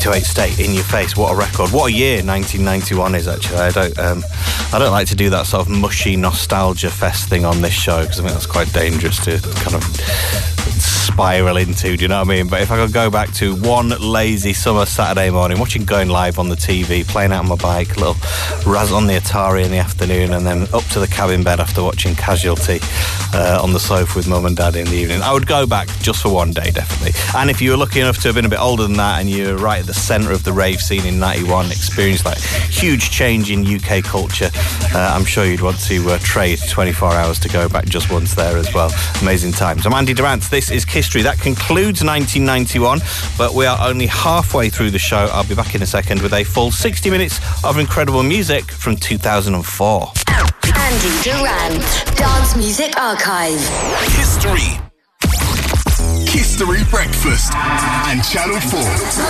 828 State in your face. What a record. What a year 1991 is, actually. I don't like to do that sort of mushy nostalgia fest thing on this show, because I think that's quite dangerous to kind of spiral into, do you know what I mean? But if I could go back to one lazy summer Saturday morning, watching Going Live on the TV, playing out on my bike, a little raz on the Atari in the afternoon, and then up to the cabin bed after watching Casualty on the sofa with mum and dad in the evening, I would go back just for one day, definitely. And if you were lucky enough to have been a bit older than that and you're right at the centre of the rave scene in 91, experienced like huge change in UK culture, I'm sure you'd want to trade 24 hours to go back just once there as well. Amazing times. I'm Andy Durant. This is History. That concludes 1991, but we are only halfway through the show. I'll be back in a second with a full 60 minutes of incredible music from 2004. Andy Durant, Dance Music Archive. History Breakfast and Channel 4.